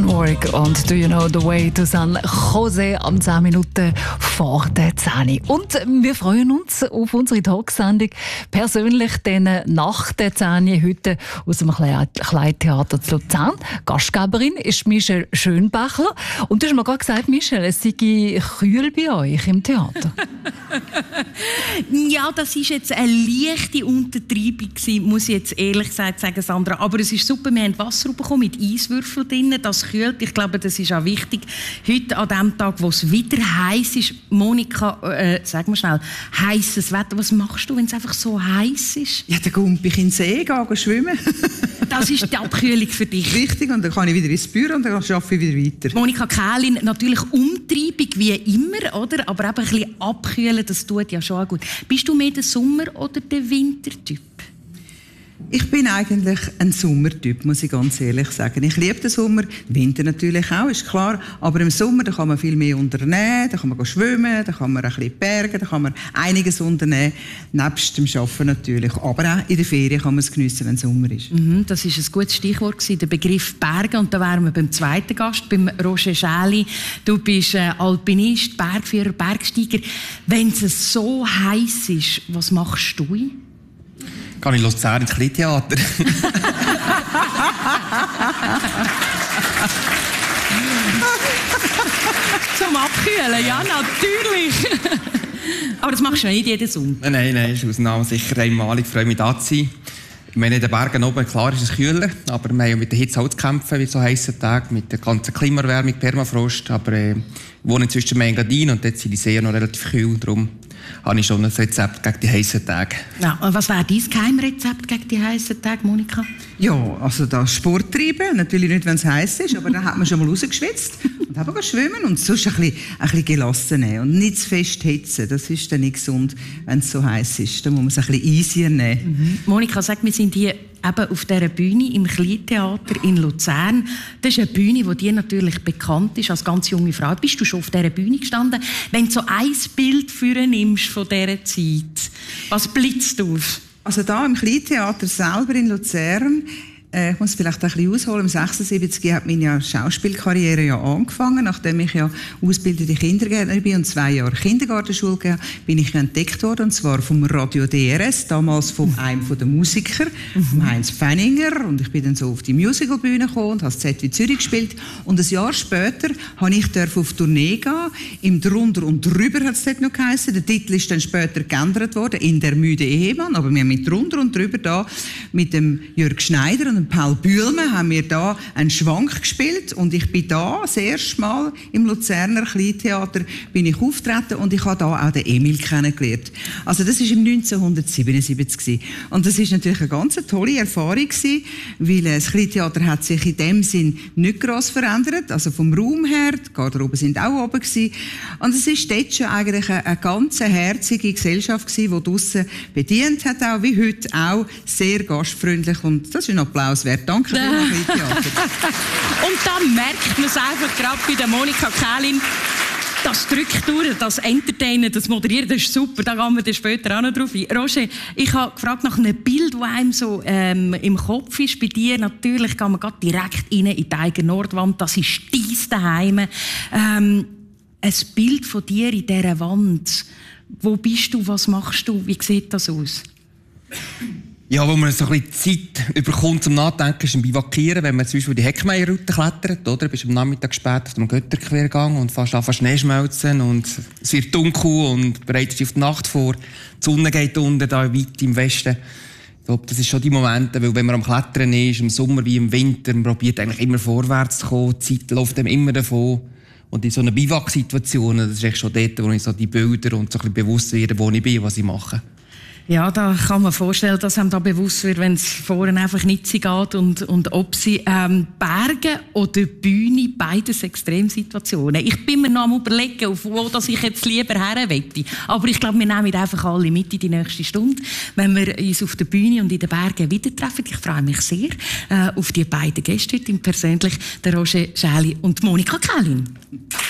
Network und Do You Know The Way to San Jose am 10 Minuten vor der 10. Und wir freuen uns auf unsere Talksendung persönlich dann nach der 10 heute aus dem Kleintheater zu Luzern. Gastgeberin ist Michelle Schönbächler. Und du hast mir gerade gesagt, Michelle, es sei kühl bei euch im Theater. Ja, das war jetzt eine leichte Untertreibung, muss ich jetzt ehrlich gesagt sagen, Sandra. Aber es ist super, wir haben Wasser bekommen mit Eiswürfeln drin, das kühlt. Ich glaube, das ist auch wichtig. Heute an dem Tag, wo es wieder heiß ist, Monika, sag mal schnell, heißes Wetter, was machst du, wenn es einfach so heiß ist? Ja, dann gehe ich in den See, gehe schwimmen. Das ist die Abkühlung für dich. Richtig, und dann kann ich wieder ins Büro und dann arbeite ich wieder weiter. Monika Kählin, natürlich Umtreibung wie immer, oder? Aber eben ein bisschen abkühlen, das tut ja schon gut. Bist du mehr der Sommer- oder der Wintertyp? Ich bin eigentlich ein Sommertyp, muss ich ganz ehrlich sagen. Ich liebe den Sommer, Winter natürlich auch, ist klar. Aber im Sommer da kann man viel mehr unternehmen, da kann man schwimmen, da kann man ein bisschen bergen, da kann man einiges unternehmen, nebst dem Arbeiten natürlich. Aber auch in der Ferien kann man es geniessen, wenn es Sommer ist. Das war ein gutes Stichwort, der Begriff Bergen. Und da wären wir beim zweiten Gast, beim Roger Schäli. Du bist Alpinist, Bergführer, Bergsteiger. Wenn es so heiß ist, was machst du? Gehe ich Luzern ins Kleintheater. Zum Abkühlen, ja, natürlich. Aber das machst du nicht jeden Sonntag. Nein, das ist Ausnahme sicher einmalig. Ich freue mich, da zu sein. Ich meine, in den Bergen oben, klar ist es kühler, aber wir haben mit der Hitze auch zu kämpfen, wie so heißen Tag, mit der ganzen Klimaerwärmung, Permafrost. Aber ich wohne inzwischen in Engadin und dort sind die Seen noch relativ kühl. Darum habe ich schon ein Rezept gegen die heißen Tage. Ja, und was wäre dein Geheimrezept gegen die heißen Tage, Monika? Ja, also das Sport treiben, natürlich nicht, wenn es heiß ist, aber dann hat man schon mal rausgeschwitzt und haben schwimmen und sonst ein bisschen gelassen nehmen und nicht zu fest hitzen. Das ist dann nicht gesund, wenn es so heiß ist. Dann muss man es ein bisschen easier nehmen. Monika, sag, wir sind hier eben auf dieser Bühne im Kleintheater in Luzern. Das ist eine Bühne, die dir natürlich bekannt ist als ganz junge Frau. Bist du schon auf dieser Bühne gestanden? Wenn du so ein Bild nimmst von dieser Zeit, was blitzt auf? Also da im Kleintheater selber in Luzern, ich muss vielleicht ein bisschen ausholen, im 76 hat meine Schauspielkarriere ja angefangen, nachdem ich ja ausgebildete Kindergärtnerin bin und 2 Jahre Kindergartenschule gegeben, bin ich entdeckt worden, und zwar vom Radio DRS, damals von einem der Musiker, Heinz Pfenninger, und ich bin dann so auf die Musicalbühne gekommen und habe das ZW Zürich gespielt, und ein Jahr später habe ich auf Tournee gehen, im Drunter und Drüber hat es dort noch geheißen, der Titel ist dann später geändert worden, in Der müde Ehemann, aber wir haben mit Drunter und Drüber da mit dem Jörg Schneider und Paul Bühlmann haben wir da einen Schwank gespielt, und ich bin da das erste Mal im Luzerner Kleintheater bin ich auftreten, und ich habe da auch den Emil kennengelernt. Also das war im 1977 und das ist natürlich eine ganz tolle Erfahrung gewesen, weil das Kleintheater hat sich in dem Sinn nicht gross verändert, also vom Raum her, die Garderoben sind auch oben gewesen, und es ist dort schon eigentlich eine ganz herzige Gesellschaft gewesen, die draussen bedient hat, auch wie heute auch, sehr gastfreundlich, und das ist ein Applaus wert. Danke für das Theater. Und dann merkt man es einfach gerade bei der Monika Kählin. Das Drück durch, das Entertainen, das Moderieren, das ist super. Da gehen wir dann später auch noch drauf ein. Roger, ich habe gefragt nach einem Bild, das einem so im Kopf ist. Bei dir natürlich gehen wir gerade direkt rein in die eigene Nordwand. Das ist dein Daheim. Ein Bild von dir in dieser Wand. Wo bist du? Was machst du? Wie sieht das aus? Ja, wo man so ein bisschen Zeit überkommt zum Nachdenken, ist ein Bivakieren, wenn man zum Beispiel die Heckmeierroute klettert, oder? Du bist am Nachmittag spät auf dem Götterquergang und fast anfangen Schnee schmelzen und es wird dunkel und bereitet dich auf die Nacht vor. Die Sonne geht unten, da weit im Westen. Ich glaube, das ist schon die Momente, weil wenn man am Klettern ist, im Sommer wie im Winter, man probiert eigentlich immer vorwärts zu kommen, die Zeit läuft einem immer davon. Und in so einer Biwak-Situation, das ist echt schon dort, wo ich so die Bilder und so ein bisschen bewusst werde, wo ich bin, was ich mache. Ja, da kann man vorstellen, dass einem da bewusst wird, wenn es vorne einfach nicht so geht und ob sie Berge oder Bühne, beides Extremsituationen. Ich bin mir noch am Überlegen, auf wo dass ich jetzt lieber her wette. Aber ich glaube, wir nehmen einfach alle mit in die nächste Stunde, wenn wir uns auf der Bühne und in den Bergen wieder treffen. Ich freue mich sehr auf die beiden Gäste heute, persönlich der Roger Schäli und Monika Kählin.